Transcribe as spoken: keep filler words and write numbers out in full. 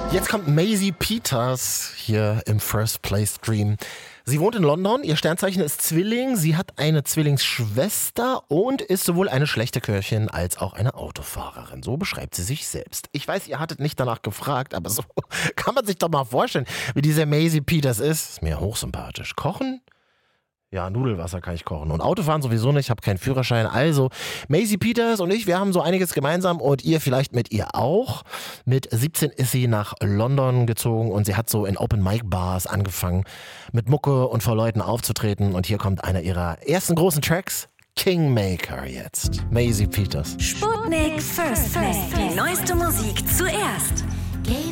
Jetzt kommt Maisie Peters hier im First Place Stream. Sie wohnt in London, ihr Sternzeichen ist Zwilling, sie hat eine Zwillingsschwester und ist sowohl eine schlechte Köchin als auch eine Autofahrerin. So beschreibt sie sich selbst. Ich weiß, ihr hattet nicht danach gefragt, aber so kann man sich doch mal vorstellen, wie diese Maisie Peters ist. Ist mir hochsympathisch. Kochen? Ja, Nudelwasser kann ich kochen. Und Autofahren sowieso nicht, ich habe keinen Führerschein. Also, Maisie Peters und ich, wir haben so einiges gemeinsam und ihr vielleicht mit ihr auch. Mit siebzehn ist sie nach London gezogen und sie hat so in Open-Mic-Bars angefangen, mit Mucke und vor Leuten aufzutreten. Und hier kommt einer ihrer ersten großen Tracks, Kingmaker jetzt. Maisie Peters. Sputnik First Play. Die neueste Musik zuerst.